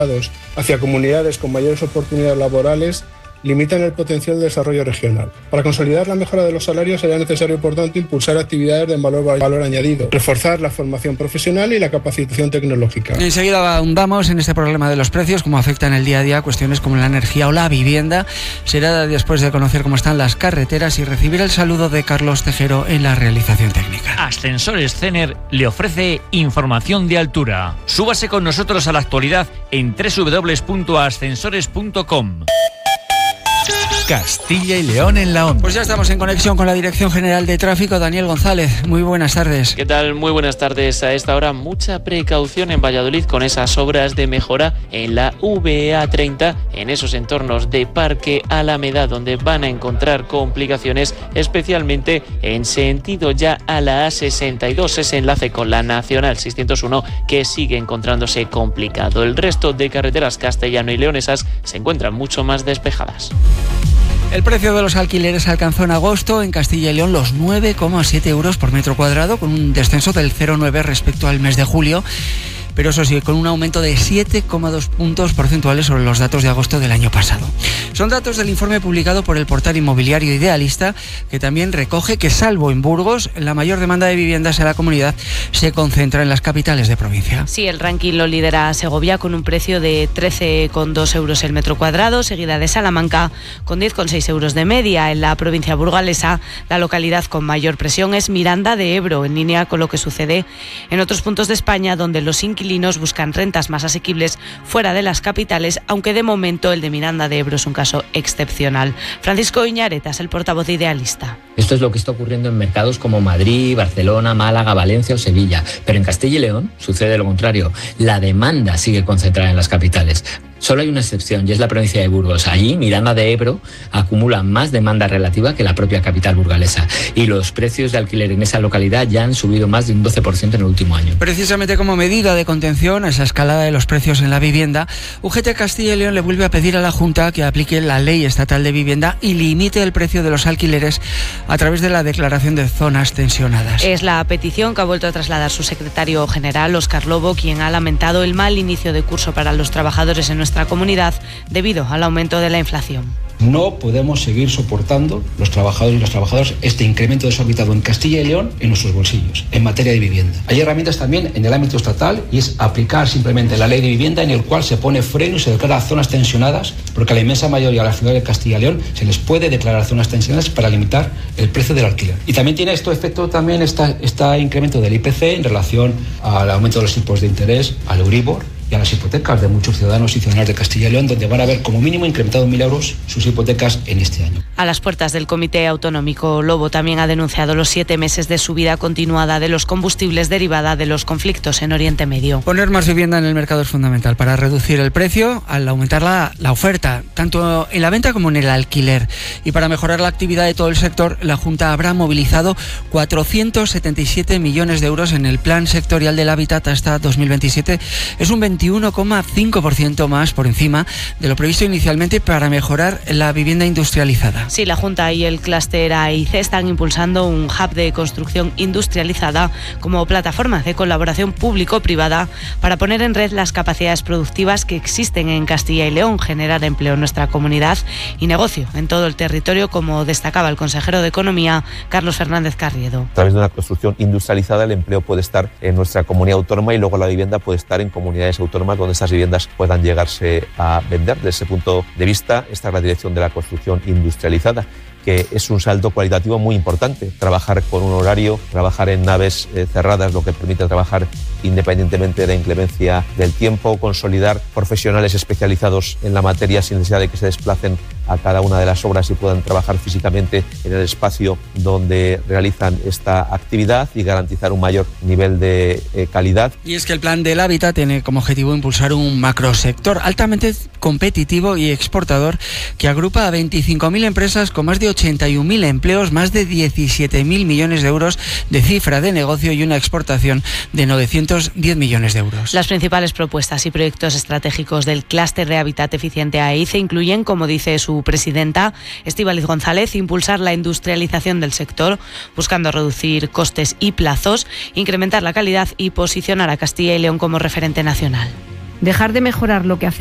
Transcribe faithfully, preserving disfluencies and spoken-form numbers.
hacia comunidades con mayores oportunidades laborales limitan el potencial de desarrollo regional. Para consolidar la mejora de los salarios será necesario, por tanto, impulsar actividades de valor, valor añadido, reforzar la formación profesional y la capacitación tecnológica. Enseguida ahondamos en este problema de los precios, cómo afectan el día a día cuestiones como la energía o la vivienda. Será después de conocer cómo están las carreteras y recibir el saludo de Carlos Tejero en la realización técnica. Ascensores Cener le ofrece información de altura. Súbase con nosotros a la actualidad en doble u doble u doble u punto ascensores punto com. Castilla y León en la onda. Pues ya estamos en conexión con la Dirección General de Tráfico, Daniel González. Muy buenas tardes. ¿Qué tal? Muy buenas tardes. A esta hora mucha precaución en Valladolid con esas obras de mejora en la V A treinta, en esos entornos de Parque Alameda, donde van a encontrar complicaciones, especialmente en sentido ya a la A sesenta y dos, ese enlace con la Nacional seiscientos uno que sigue encontrándose complicado. El resto de carreteras castellano y leonesas se encuentran mucho más despejadas. El precio de los alquileres alcanzó en agosto en Castilla y León los nueve coma siete euros por metro cuadrado, con un descenso del cero coma nueve respecto al mes de julio. Pero eso sí, con un aumento de siete coma dos puntos porcentuales sobre los datos de agosto del año pasado. Son datos del informe publicado por el portal inmobiliario Idealista, que también recoge que, salvo en Burgos, la mayor demanda de viviendas en la comunidad se concentra en las capitales de provincia. Sí, el ranking lo lidera Segovia con un precio de trece coma dos euros el metro cuadrado, seguida de Salamanca con diez coma seis euros de media. En la provincia burgalesa, la localidad con mayor presión es Miranda de Ebro, en línea con lo que sucede en otros puntos de España, donde los inquilinos buscan rentas más asequibles fuera de las capitales, aunque de momento el de Miranda de Ebro es un caso excepcional. Francisco Iñaretas, el portavoz de Idealista. Esto es lo que está ocurriendo en mercados como Madrid, Barcelona, Málaga, Valencia o Sevilla. Pero en Castilla y León sucede lo contrario. La demanda sigue concentrada en las capitales. Solo hay una excepción y es la provincia de Burgos. Allí, Miranda de Ebro acumula más demanda relativa que la propia capital burgalesa. Y los precios de alquiler en esa localidad ya han subido más de un doce por ciento en el último año. Precisamente como medida de contención a esa escalada de los precios en la vivienda, U G T Castilla y León le vuelve a pedir a la Junta que aplique la Ley Estatal de Vivienda y limite el precio de los alquileres a través de la declaración de zonas tensionadas. Es la petición que ha vuelto a trasladar su secretario general, Óscar Lobo, quien ha lamentado el mal inicio de curso para los trabajadores en nuestra comunidad debido al aumento de la inflación. No podemos seguir soportando, los trabajadores y las trabajadoras, este incremento desorbitado en Castilla y León en nuestros bolsillos, en materia de vivienda. Hay herramientas también en el ámbito estatal y es aplicar simplemente la ley de vivienda, en el cual se pone freno y se declara zonas tensionadas, porque a la inmensa mayoría de las ciudades de Castilla y León se les puede declarar zonas tensionadas para limitar el precio del alquiler. Y también tiene esto efecto también este incremento del I P C en relación al aumento de los tipos de interés, al Euribor y a las hipotecas de muchos ciudadanos y ciudadanas de Castilla y León, donde van a ver como mínimo incrementado en mil euros sus hipotecas en este año. A las puertas del Comité Autonómico, Lobo también ha denunciado los siete meses de subida continuada de los combustibles derivada de los conflictos en Oriente Medio. Poner más vivienda en el mercado es fundamental para reducir el precio al aumentar la, la oferta, tanto en la venta como en el alquiler. Y para mejorar la actividad de todo el sector, la Junta habrá movilizado cuatrocientos setenta y siete millones de euros en el Plan Sectorial del Hábitat hasta dos mil veintisiete. Es un veintiuno coma cinco por ciento más por encima de lo previsto inicialmente para mejorar la vivienda industrializada. Sí, la Junta y el clúster A I C están impulsando un hub de construcción industrializada como plataforma de colaboración público-privada para poner en red las capacidades productivas que existen en Castilla y León, generar empleo en nuestra comunidad y negocio en todo el territorio, como destacaba el consejero de Economía, Carlos Fernández Carriedo. A través de una construcción industrializada, el empleo puede estar en nuestra comunidad autónoma y luego la vivienda puede estar en comunidades autónomas donde estas viviendas puedan llegarse a vender. Desde ese punto de vista, esta es la dirección de la construcción industrializada, que es un salto cualitativo muy importante. Trabajar con un horario, trabajar en naves eh, cerradas, lo que permite trabajar independientemente de la inclemencia del tiempo, consolidar profesionales especializados en la materia sin necesidad de que se desplacen a cada una de las obras y puedan trabajar físicamente en el espacio donde realizan esta actividad y garantizar un mayor nivel de eh, calidad. Y es que el Plan del Hábitat tiene como objetivo impulsar un macrosector altamente competitivo y exportador que agrupa a veinticinco mil empresas con más de ochenta y un mil empleos, más de diecisiete mil millones de euros de cifra de negocio y una exportación de novecientos diez millones de euros. Las principales propuestas y proyectos estratégicos del clúster de Hábitat Eficiente A I C E incluyen, como dice su presidenta, Estíbaliz González, impulsar la industrialización del sector, buscando reducir costes y plazos, incrementar la calidad y posicionar a Castilla y León como referente nacional. dejar de mejorar lo que hacemos